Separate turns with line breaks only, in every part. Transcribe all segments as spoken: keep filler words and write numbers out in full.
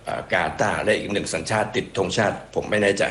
กาตาร์และอีกหนึ่งสัญชาติติดธงชาติผมไม่แน่ใจ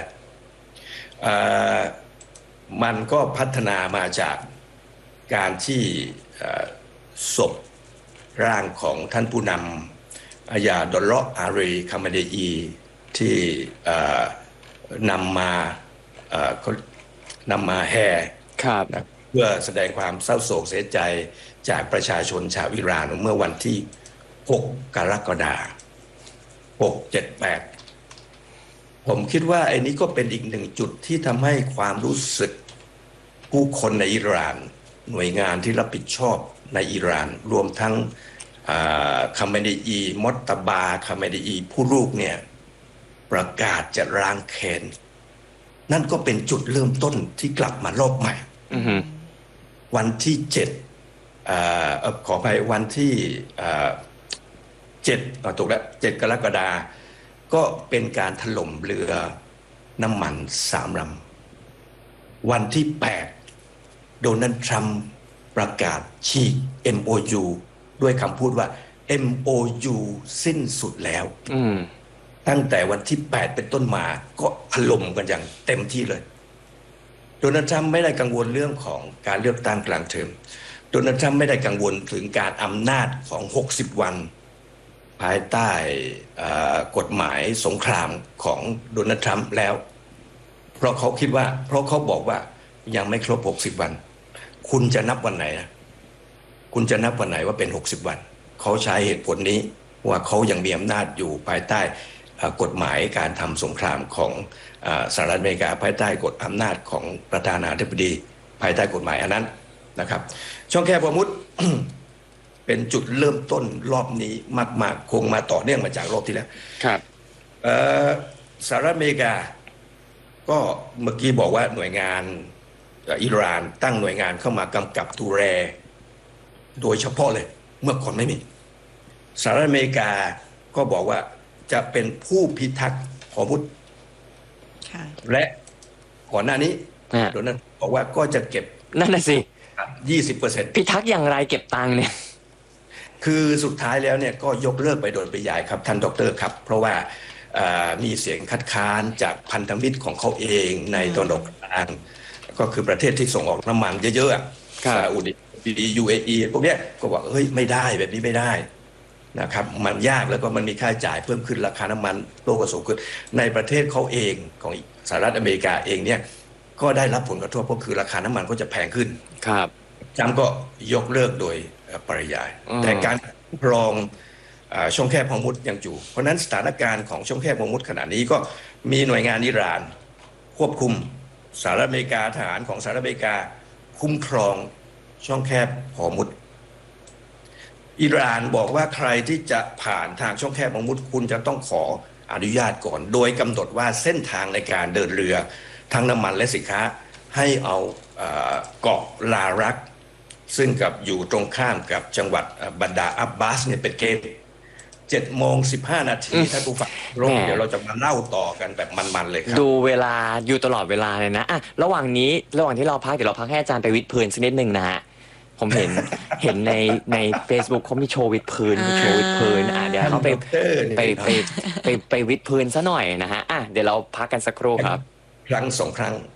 มันก็พัฒนามาจากการที่ศพร่างของท่านผู้นำอาญาดอลเลาะอารีคามาเดอีที่นำมานำมาแห่นะเพื่อแสดงความเศร้าโศกเสียใจจากประชาชนชาวอิหร่านเมื่อวันที่หกกรกฎาคมหก เจ็ด แปดผมคิดว่าไอ้นี้ก็เป็นอีกหนึ่งจุดที่ทำให้ความรู้สึกผู้คนในอิหร่านหน่วยงานที่รับผิดชอบในอิหร่านรวมทั้งคาเมเนอีมอตตาบาคาเมเนอีผู้ลูกเนี่ยประกาศจะล้างแค้นนั่นก็เป็นจุดเริ่มต้นที่กลับมารอบใหม่
mm-hmm.
วันที่เจ็ดขออภัยวันที่เจ็ดถูกแล้วเจ็ดกรกฎาคมก็เป็นการถล่มเรือน้ำมันสามลำวันที่แปดโดนัลด์ทรัมป์ประกาศฉีก เอ็ม โอ ยู ด้วยคำพูดว่า เอ็ม โอ ยู สิ้นสุดแล้วตั้งแต่วันที่แปดเป็นต้นมาก็ถล่มกันอย่างเต็มที่เลยโดนัลด์ทรัมป์ไม่ได้กังวลเรื่องของการเลือกตั้งกลางเทอมโดนัลด์ทรัมป์ไม่ได้กังวลถึงการอำนาจของหกสิบวันภายใต้กฎหมายสงครามของโดนัลด์ทรัมป์แล้วเพราะเขาคิดว่าเพราะเขาบอกว่ายังไม่ครบหกสิบวันคุณจะนับวันไหนนะคุณจะนับวันไหนว่าเป็นหกสิบวันเขาใช้เหตุผลนี้ว่าเขายังมีอำนาจอยู่ภายใต้กฎหมายการทำสงครามของสหรัฐอเมริกาภายใต้กฎอำนาจของประธานาธิบดีภายใต้กฎหมายอันนั้นนะครับช่องแคบฮอร์มุซ เป็นจุดเริ่มต้นรอบนี้มากๆคงมาต่อเนื่องมาจากรอบที่แล้ว
ครับ
สหรัฐอเมริกาก็เมื่อกี้บอกว่าหน่วยงานอิหร่านตั้งหน่วยงานเข้ามากำกับดูแลโดยเฉพาะเลยเมื่อก่อนไม่มีสหรัฐอเมริกาก็บอกว่าจะเป็นผู้พิทักษ์ฮอร์มุซและก่อนหน้านี้โดนัลด์บอกว่าก็จะเก็บ
นั่นน่ะสิ
ยี่สิบเปอร์เซ็นต์
พิทักษ์อย่างไรเก็บตังค์เนี่ย
คือสุดท้ายแล้วเนี่ยก็ยกเลิกไปโดยปริยายครับท่านดร.ครับเพราะว่ามีเสียงคัดค้านจากพันธมิตรของเขาเองในตะวันออกกลางก็คือประเทศที่ส่งออกน้ำมันเยอะๆซาอุดิอาระเบีย ยู เอ อี พวกเนี้ยก็บอกเฮ้ยไม่ได้แบบนี้ไม่ได้นะครับมันยากแล้วก็มันมีค่าใช้จ่ายเพิ่มขึ้นราคาน้ำมันโลกก็สูงขึ้นในประเทศเขาเองของสหรัฐอเมริกาเองเนี่ยก็ได้รับผลกระทบก็คือราคาน้ำมันก็จะแพงขึ้น
ครับ
จำก็ยกเลิกโดยปริยายแต่การครองช่องแคบฮอร์มุซยังอยู่เพราะนั้นสถานการณ์ของช่องแคบฮอร์มุซขณะนี้ก็มีหน่วยงานอิหร่านควบคุมสหรัฐอเมริกาทหารของสหรัฐอเมริกาคุ้มครองช่องแคบฮอร์มุซอิหร่านบอกว่าใครที่จะผ่านทางช่องแคบฮอร์มุซคุณจะต้องขออนุญาตก่อนโดยกำหนดว่าเส้นทางในการเดินเรือทั้งน้ำมันและสินค้าให้เอาเกาะลารักซึ่งกับอยู่ตรงข้ามกับจังหวัดบันดาอับบาสเนี่ยเป็นเกณฑ์เจ็ดโมงสิบห้านาทีถ้าผู้ฟังร่วมเดี๋ยวเราจะมาเล่าต่อกันแบบมันๆเลยครับ
ดูเวลาอยู่ตลอดเวลาเลยนะอ่ะระหว่างนี้ระหว่างที่เราพักเดี๋ยวเราพักให้อาจารย์ไปวิดพื้นสักนิดนึงนะฮะผมเห็น เห็นในใน Facebook เขามีโชว์วิดพื้นมีโชว์วิดพื้นอ่ะเดี๋ยวเขาไปไปไปไปไปวิดพื้นซะหน่อยนะฮะอ่ะเดี๋ยวเราพักกันสักครู่ครับ
ครั้งสองครั้ง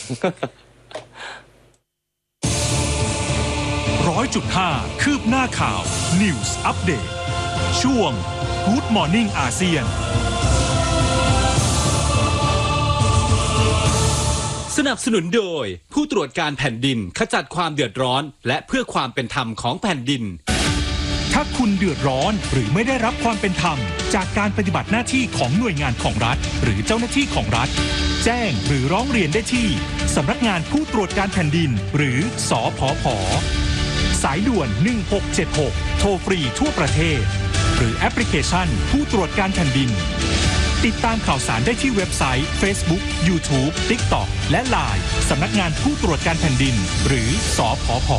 ร้อยจุดห้าคืบหน้าข่าว News Update ช่วง Good Morning อาเซียน
สนับสนุนโดยผู้ตรวจการแผ่นดินขจัดความเดือดร้อนและเพื่อความเป็นธรรมของแผ่นดิน
ถ้าคุณเดือดร้อนหรือไม่ได้รับความเป็นธรรมจากการปฏิบัติหน้าที่ของหน่วยงานของรัฐหรือเจ้าหน้าที่ของรัฐแจ้งหรือร้องเรียนได้ที่สำนักงานผู้ตรวจการแผ่นดินหรือสผผ.สายด่วนหนึ่งหกเจ็ดหกโทรฟรีทั่วประเทศหรือแอปพลิเคชันผู้ตรวจการแผ่นดินติดตามข่าวสารได้ที่เว็บไซต์ Facebook YouTube TikTok และ ไลน์ สำนักงานผู้ตรวจการแผ่นดินหรือสผผ.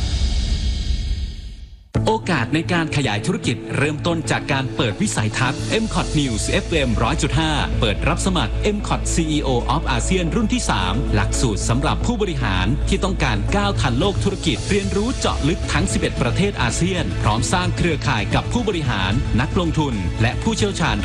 โอกาสในการขยายธุรกิจเริ่มต้นจากการเปิดวิสัยทัศน์ เอ็ม คอท News เอฟ เอ็ม หนึ่งร้อยจุดห้า เปิดรับสมัคร เอ็ม คอท ซี อี โอ of อาเซียนรุ่นที่ สาม หลักสูตรสำหรับผู้บริหารที่ต้องการก้าวทันโลกธุรกิจเรียนรู้เจาะลึกทั้ง สิบเอ็ด ประเทศอาเซียนพร้อมสร้างเครือข่ายกับผู้บริหารนักลงทุนและผู้เชี่ยวชาญ